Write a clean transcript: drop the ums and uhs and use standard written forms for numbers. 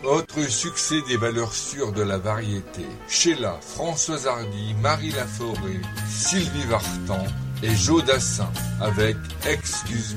Autre succès des valeurs sûres de la variété. Sheila, Françoise Hardy, Marie Laforêt, Sylvie Vartan et Joe Dassin avec Excuse